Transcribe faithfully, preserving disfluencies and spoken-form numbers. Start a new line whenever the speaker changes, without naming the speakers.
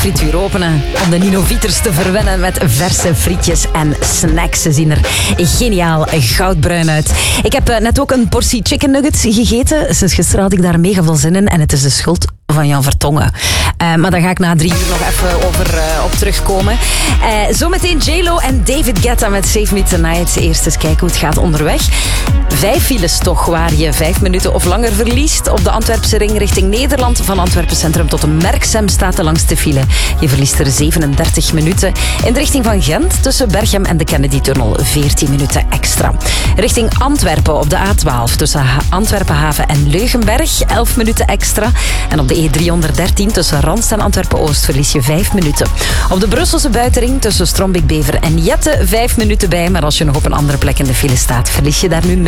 frituur openen om de Ninovieters te verwennen met verse frietjes en snacks. Ze zien er geniaal goudbruin uit. Ik heb net ook een portie chicken nuggets gegeten. Sinds gisteren had ik daar mega veel zin in en het is de schuld van Jan Vertongen. Uh, maar daar ga ik na drie uur nog even over uh, op terugkomen. Uh, zometeen J-Lo en David Guetta met Save Me Tonight. Eerst eens kijken hoe het gaat onderweg. Vijf files toch, waar je vijf minuten of langer verliest. Op de Antwerpse ring richting Nederland. Van Antwerpen Centrum tot een Merksem staat de langste file. Je verliest er zevenendertig minuten. In de richting van Gent tussen Berchem en de Kennedy-tunnel veertien minuten extra. Richting Antwerpen op de A twaalf tussen Antwerpen Haven en Leugenberg elf minuten extra. En op de E driehonderddertien tussen Randst en Antwerpen-Oost verlies je vijf minuten. Op de Brusselse buitenring tussen Strombik-Bever en Jette vijf minuten bij. Maar als je nog op een andere plek in de file staat, verlies je daar nu